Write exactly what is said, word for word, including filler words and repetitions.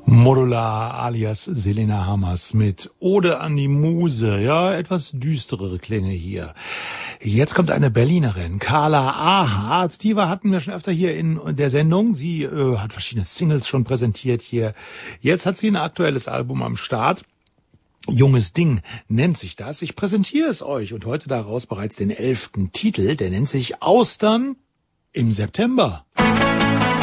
Modular alias Selena Hammers mit Ode an die Muse. Ja, etwas düsterere Klänge hier. Jetzt kommt eine Berlinerin, Carla Ahardt. Die war, hatten wir schon öfter hier in der Sendung. Sie äh, hat verschiedene Singles schon präsentiert hier. Jetzt hat sie ein aktuelles Album am Start. Junges Ding nennt sich das. Ich präsentiere es euch und heute daraus bereits den elften Titel. Der nennt sich Austern im September.